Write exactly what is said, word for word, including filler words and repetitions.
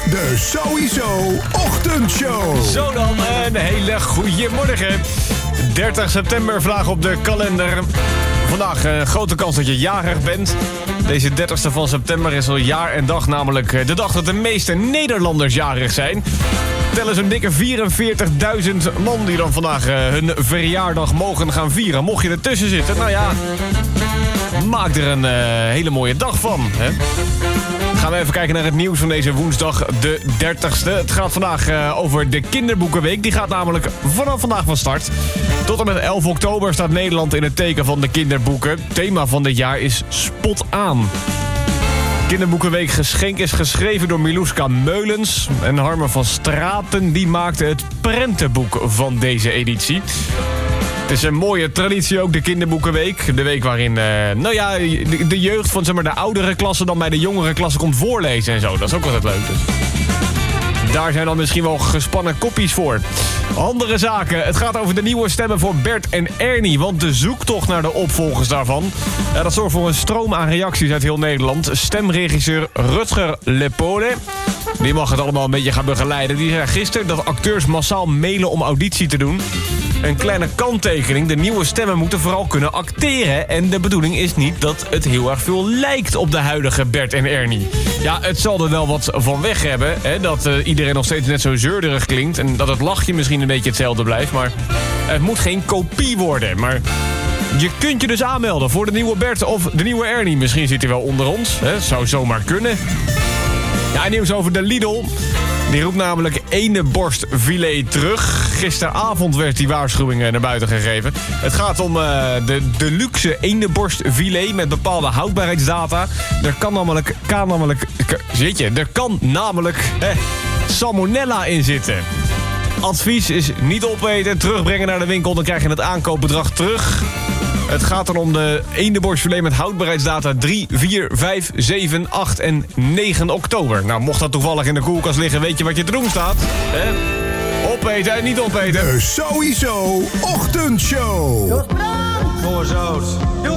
de Sowieso Ochtendshow. Zo dan, een hele goede morgen. dertig september, vraag op de kalender. Vandaag een grote kans dat je jarig bent. Deze dertigste van september is al jaar en dag, namelijk de dag dat de meeste Nederlanders jarig zijn. Tellen zo'n dikke vierenveertigduizend man die dan vandaag uh, hun verjaardag mogen gaan vieren. Mocht je ertussen zitten, nou ja, maak er een uh, hele mooie dag van. Hè? Gaan we even kijken naar het nieuws van deze woensdag, de dertigste. Het gaat vandaag uh, over de Kinderboekenweek. Die gaat namelijk vanaf vandaag van start. Tot en met elf oktober staat Nederland in het teken van de kinderboeken. Thema van dit jaar is Spot aan. Kinderboekenweek Geschenk is geschreven door Miluska Meulens. En Harmer van Straten die maakte het prentenboek van deze editie. Het is een mooie traditie ook, de Kinderboekenweek. De week waarin uh, nou ja, de, de jeugd van zeg maar, de oudere klasse dan bij de jongere klasse komt voorlezen en zo. Dat is ook altijd leuk. Dus. Daar zijn dan misschien wel gespannen koppies voor. Andere zaken. Het gaat over de nieuwe stemmen voor Bert en Ernie. Want de zoektocht naar de opvolgers daarvan... Ja, dat zorgt voor een stroom aan reacties uit heel Nederland. Stemregisseur Rutger Lepole... die mag het allemaal een beetje gaan begeleiden. Die zei gisteren dat acteurs massaal mailen om auditie te doen. Een kleine kanttekening. De nieuwe stemmen moeten vooral kunnen acteren. En de bedoeling is niet dat het heel erg veel lijkt op de huidige Bert en Ernie. Ja, het zal er wel wat van weg hebben. Hè, dat uh, iedereen nog steeds net zo zeurderig klinkt. En dat het lachje misschien een beetje hetzelfde blijft. Maar het moet geen kopie worden. Maar je kunt je dus aanmelden voor de nieuwe Bert of de nieuwe Ernie. Misschien zit hij wel onder ons. Hè, zou zomaar kunnen. Ja, nieuws over de Lidl. Die roept namelijk eendenborstfilet terug. Gisteravond werd die waarschuwing naar buiten gegeven. Het gaat om uh, de deluxe eendenborstfilet met bepaalde houdbaarheidsdata. Er kan namelijk, kan namelijk, zit je, er kan namelijk eh, salmonella in zitten. Advies is niet opeten, terugbrengen naar de winkel. Dan krijg je het aankoopbedrag terug. Het gaat dan om de eendenborstfilet met houdbaarheidsdata drie, vier, vijf, zeven, acht en negen oktober. Nou, mocht dat toevallig in de koelkast liggen, weet je wat je te doen staat. Hè? Opeten en niet opeten. De Sowieso Ochtendshow. Voor zout.